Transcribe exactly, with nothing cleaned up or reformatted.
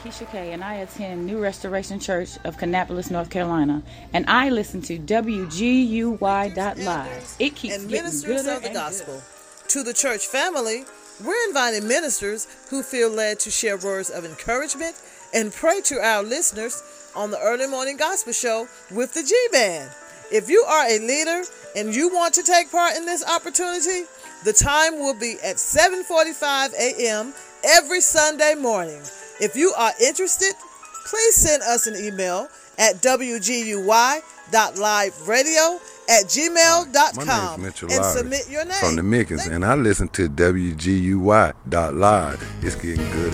Keisha K, and I attend New Restoration Church of Kannapolis, North Carolina, and I listen to W G U Y dot live. It keeps and getting ministers gooder of the and gospel. gooder. To the church family, we're inviting ministers who feel led to share words of encouragement and pray to our listeners on the Early Morning Gospel Show with the G-Band. If you are a leader and you want to take part in this opportunity, the time will be at seven forty-five a.m. every Sunday morning. If you are interested, please send us an email at w g u y dot live radio at gmail dot com My name's Mitchell and Lowry submit your name. from the Mickens, and I listen to W G U Y dot live. It's getting good.